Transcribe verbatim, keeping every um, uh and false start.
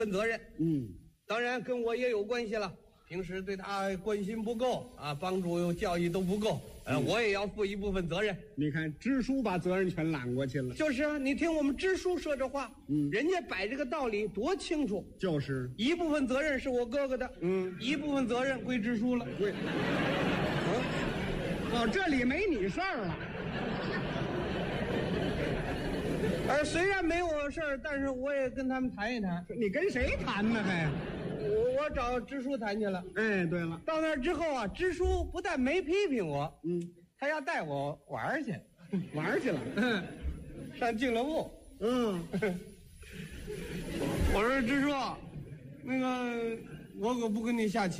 分责任。 嗯， 当然跟我也有关系了。平时对他关心不够啊，帮助教育都不够，呃， 嗯、 我也要负一部分责任。 你看，支书把责任全揽过去了。 就是啊，你听我们支书说这话， 嗯， 人家摆这个道理多清楚。 就是一部分责任是我哥哥的， 嗯， 一部分责任归支书了。 归，嗯，哦，这里没你事儿了。 而虽然没我事儿，但是我也跟他们谈一谈。 你跟谁谈呢？还？ 我我找支书谈去了。 哎，对了， 到那儿之后啊，支书不但没批评我， 嗯， 他要带我玩去， 玩去了， 嗯，上俱乐部， 嗯， 我说支书，那个我可不跟你下棋。